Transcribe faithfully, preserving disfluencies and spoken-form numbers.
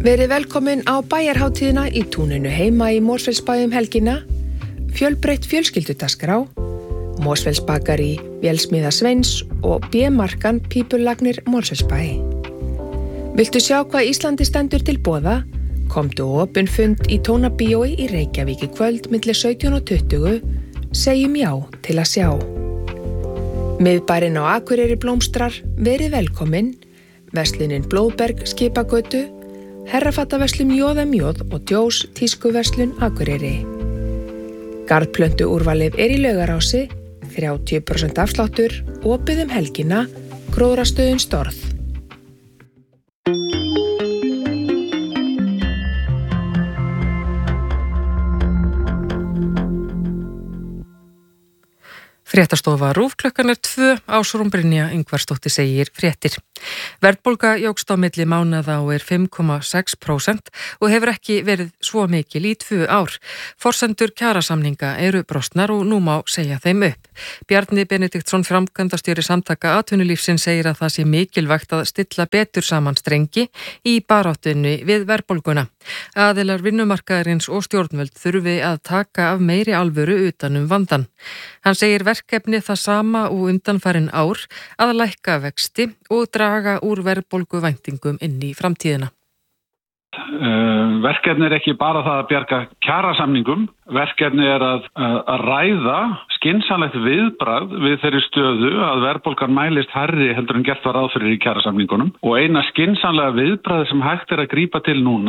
Verið velkomin á bæjarhátíðina í túninu heima í Mosfellsbæ um helgina, fjölbreytt fjölskyldudagskrá, Mosfellsbakari, Vélsmiða Sveins og B-markan Pípulagnir Mosfellsbæ. Viltu sjá hvað Íslandi stendur til boða? Komdu á opinn fund í Tónabíói í Reykjavík í kvöld milli sautján og tuttugu, segjum já til að sjá. Miðbærinn á Akureyri blómstrar, verið velkomin, verslunin Blóðberg Skipagötu, Herrafattaverslun J M J og Djós tískuverslun Akureyri. Garðplöntu úrvalið er í Laugarási, þrjátíu prósent afsláttur, opið um helgina, Gróðrastöðin Storð. Fréttastofa RÚV klukkan er tvö, Ásrún Brynja Ingvarsdóttir segir fréttir. Verðbólga jókst á milli mánaða og er fimm komma sex prósent og hefur ekki verið svo mikil í tvö ár. Forsendur kjarasamninga eru brostnar og nú má segja þeim upp. Bjarni Benediktsson, framkvæmdastjóri Samtaka atvinnulífsins, segir að það sé mikilvægt að stilla betur saman strengi í baráttunni við verðbólguna. Aðilar vinnumarkaðarins og stjórnvöld þurfi að taka af meiri alvöru utanum vandan. Hann segir verkefni það sama og undanfarin ár að lækka vexti og draga úr verðbólguvæntingum inn í framtíðina. Uh, verkefni er ekki bara það að bjarga kjarasamningum, verkefni er að, að, að ræða skynsamlegt viðbragð við þeirri stöðu að verðbólgan mælist hærri heldur en gert var ráð fyrir í kjarasamningunum og eina skynsamlega viðbragð sem hægt er að grípa til núna